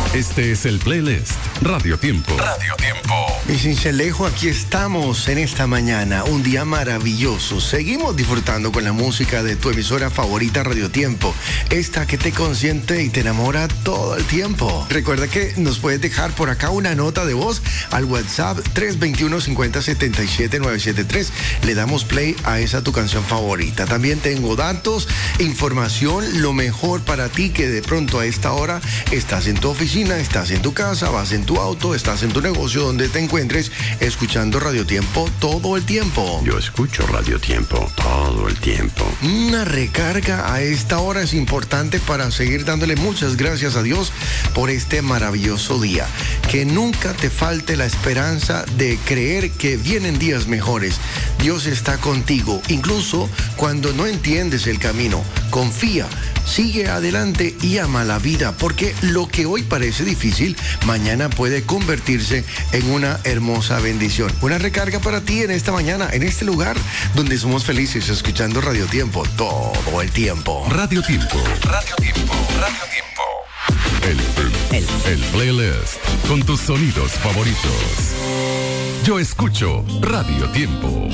Este es el playlist Radio Tiempo. Radio Tiempo. Mi cincelejo, aquí estamos en esta mañana, un día maravilloso. Seguimos disfrutando con la música de tu emisora favorita Radio Tiempo, esta que te consiente y te enamora todo el tiempo. Recuerda que nos puedes dejar por acá una nota de voz al WhatsApp 321-5077-973. Le damos play a esa tu canción favorita. También tengo datos, información, lo mejor para ti que de pronto a esta hora estás en tu oficina, estás en tu casa, vas en tu auto, estás en tu negocio, donde te encuentres, escuchando Radio Tiempo todo el tiempo. Yo escucho Radio Tiempo todo el tiempo. Una recarga a esta hora es importante para seguir dándole muchas gracias a Dios por este maravilloso día. Que nunca te falte la esperanza de creer que vienen días mejores. Dios está contigo, incluso cuando no entiendes el camino. Confía, sigue adelante y ama la vida, porque lo que hoy parece difícil, mañana puede convertirse en una hermosa bendición. Una recarga para ti en esta mañana, en este lugar donde somos felices escuchando Radio Tiempo todo el tiempo. Radio Tiempo. Radio Tiempo. Radio Tiempo. El playlist con tus sonidos favoritos. Yo escucho Radio Tiempo.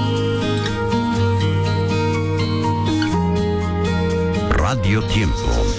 Radio Tiempo.